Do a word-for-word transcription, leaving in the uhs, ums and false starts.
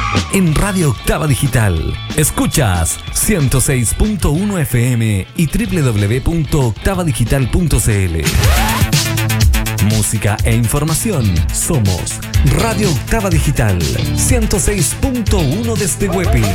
En Radio Octava Digital. Escuchas ciento seis punto uno F M y doble u doble u doble u punto octava digital punto c l. Música e información. Somos Radio Octava Digital. ciento seis punto uno desde Huepil.